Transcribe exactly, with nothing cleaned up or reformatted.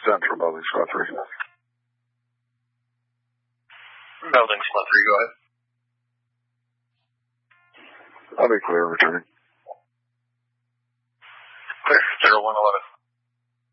Central, Building Squad three. Building Squad three, go ahead. I'll be clear, returning.